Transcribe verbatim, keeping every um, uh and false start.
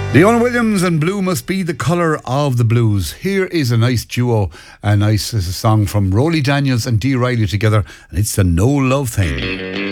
Leona Williams and Blue Must Be the Colour of the Blues. Here is a nice duo, a nice uh, song from Rolly Daniels and Dee Riley together, and it's the No Love Thing.